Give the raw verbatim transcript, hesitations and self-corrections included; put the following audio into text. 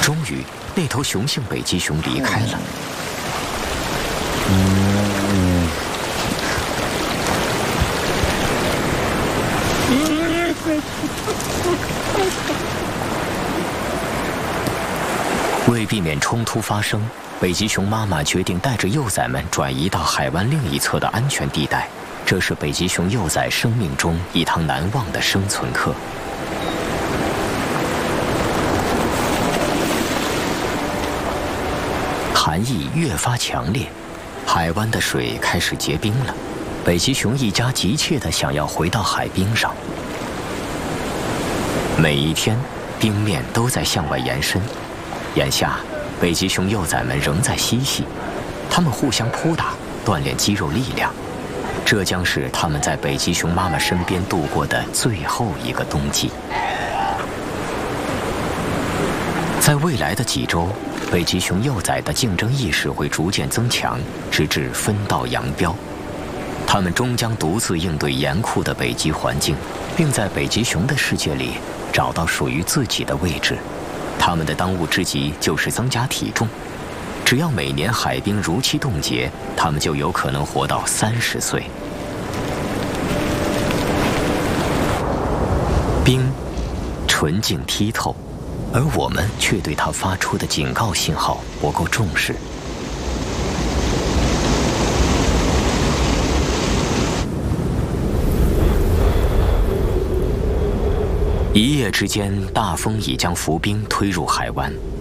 终于，那头雄性北极熊离开了。为避免冲突发生，北极熊妈妈决定带着幼崽们转移到海湾另一侧的安全地带。这是北极熊幼崽生命中一堂难忘的生存课。寒意越发强烈，海湾的水开始结冰了。北极熊一家急切地想要回到海冰上。每一天，冰面都在向外延伸。眼下，北极熊幼崽们仍在嬉戏，它们互相扑打，锻炼肌肉力量。这将是它们在北极熊妈妈身边度过的最后一个冬季。在未来的几周，北极熊幼崽的竞争意识会逐渐增强，直至分道扬镳。它们终将独自应对严酷的北极环境，并在北极熊的世界里找到属于自己的位置。它们的当务之急就是增加体重。只要每年海冰如期冻结，它们就有可能活到三十岁。冰纯净剔透，而我们却对它发出的警告信号不够重视。一夜之间，大风已将浮冰推入海湾。